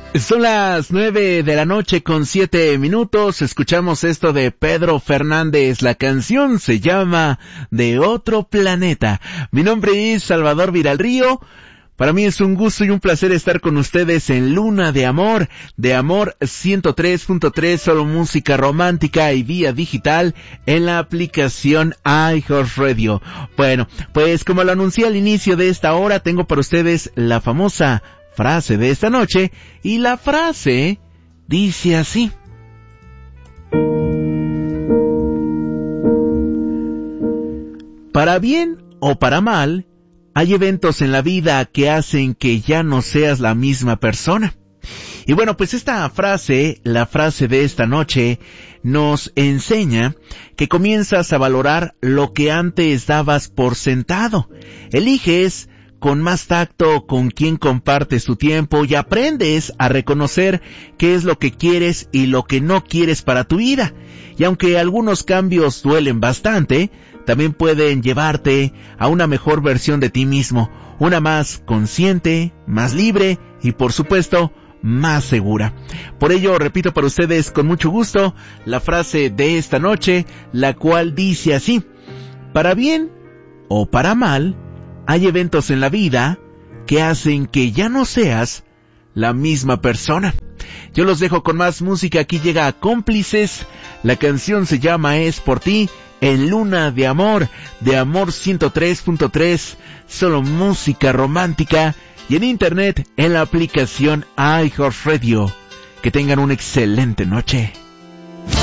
Son las 9:07 Escuchamos esto de Pedro Fernández. La canción se llama De Otro Planeta. Mi nombre es Salvador Viralrío. Para mí es un gusto y un placer estar con ustedes en Luna de Amor 103.3, solo música romántica y vía digital en la aplicación iHeartRadio. Bueno, pues como lo anuncié al inicio de esta hora, tengo para ustedes la famosa frase de esta noche, y la frase dice así: para bien o para mal, hay eventos en la vida que hacen que ya no seas la misma persona. Y bueno, pues esta frase, la frase de esta noche, nos enseña que comienzas a valorar lo que antes dabas por sentado. Eliges con más tacto con quién compartes tu tiempo y aprendes a reconocer qué es lo que quieres y lo que no quieres para tu vida. Y aunque algunos cambios duelen bastante, también pueden llevarte a una mejor versión de ti mismo, una más consciente, más libre y por supuesto más segura. Por ello repito para ustedes con mucho gusto la frase de esta noche, la cual dice así: para bien o para mal, hay eventos en la vida que hacen que ya no seas la misma persona. Yo los dejo con más música. Aquí llega Cómplices. La canción se llama Es por ti, en Luna de Amor 103.3, solo música romántica, y en internet en la aplicación iHeartRadio. Que tengan una excelente noche.